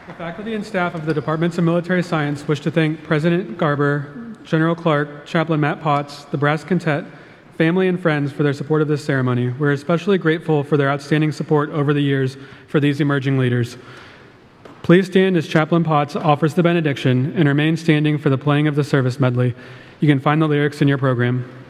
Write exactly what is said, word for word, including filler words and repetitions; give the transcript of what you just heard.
The faculty and staff of the Departments of Military Science wish to thank President Garber, General Clark, Chaplain Matt Potts, the Brass Quintet, family and friends for their support of this ceremony. We're especially grateful for their outstanding support over the years for these emerging leaders. Please stand as Chaplain Potts offers the benediction and remain standing for the playing of the service medley. You can find the lyrics in your program.